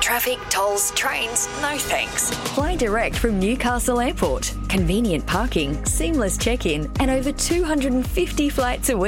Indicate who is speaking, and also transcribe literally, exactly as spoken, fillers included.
Speaker 1: traffic, tolls, trains, no thanks.
Speaker 2: Fly direct from Newcastle Airport. Convenient parking, seamless check-in, and over two hundred fifty flights a week.